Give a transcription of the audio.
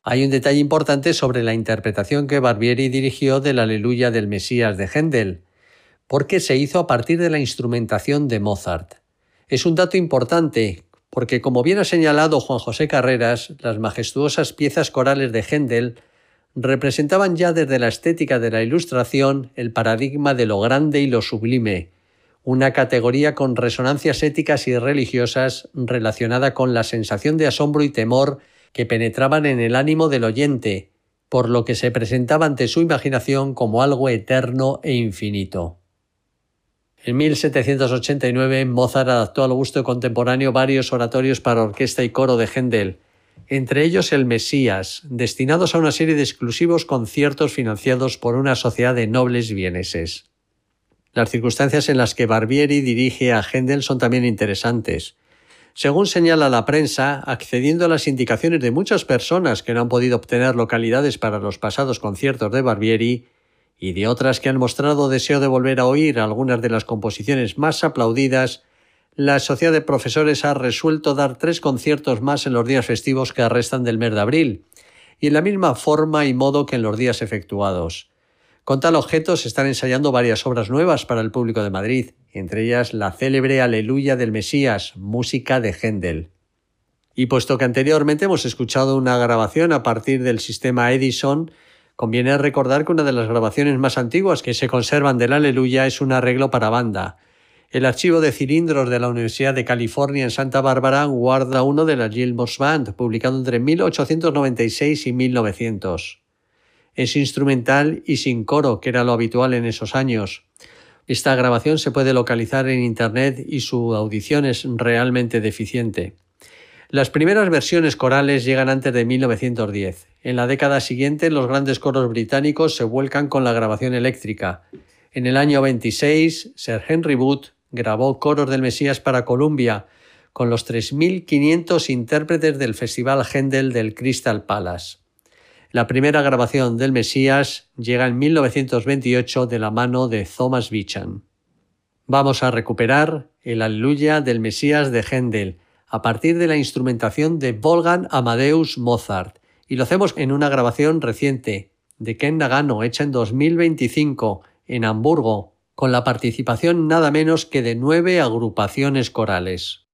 Hay un detalle importante sobre la interpretación que Barbieri dirigió del Aleluya del Mesías de Händel, porque se hizo a partir de la instrumentación de Mozart. Es un dato importante, porque como bien ha señalado Juan José Carreras, las majestuosas piezas corales de Händel representaban ya desde la estética de la Ilustración el paradigma de lo grande y lo sublime, una categoría con resonancias éticas y religiosas relacionada con la sensación de asombro y temor que penetraban en el ánimo del oyente, por lo que se presentaba ante su imaginación como algo eterno e infinito. En 1789, Mozart adaptó al gusto contemporáneo varios oratorios para orquesta y coro de Händel, entre ellos el Mesías, destinados a una serie de exclusivos conciertos financiados por una sociedad de nobles vieneses. Las circunstancias en las que Barbieri dirige a Händel son también interesantes. Según señala la prensa, accediendo a las indicaciones de muchas personas que no han podido obtener localidades para los pasados conciertos de Barbieri, y de otras que han mostrado deseo de volver a oír algunas de las composiciones más aplaudidas, la Sociedad de Profesores ha resuelto dar 3 conciertos más en los días festivos que restan del mes de abril, y en la misma forma y modo que en los días efectuados. Con tal objeto se están ensayando varias obras nuevas para el público de Madrid, entre ellas la célebre Aleluya del Mesías, música de Händel. Y puesto que anteriormente hemos escuchado una grabación a partir del sistema Edison, conviene recordar que una de las grabaciones más antiguas que se conservan del Aleluya es un arreglo para banda. El archivo de cilindros de la Universidad de California en Santa Bárbara guarda uno de la Gilmour Band, publicado entre 1896 y 1900. Es instrumental y sin coro, que era lo habitual en esos años. Esta grabación se puede localizar en Internet y su audición es realmente deficiente. Las primeras versiones corales llegan antes de 1910. En la década siguiente, los grandes coros británicos se vuelcan con la grabación eléctrica. En el año 26, Sir Henry Wood grabó coros del Mesías para Columbia, con los 3.500 intérpretes del Festival Händel del Crystal Palace. La primera grabación del Mesías llega en 1928 de la mano de Thomas Beecham. Vamos a recuperar el Aleluya del Mesías de Händel, a partir de la instrumentación de Wolfgang Amadeus Mozart, y lo hacemos en una grabación reciente de Ken Nagano, hecha en 2025 en Hamburgo, con la participación nada menos que de 9 agrupaciones corales.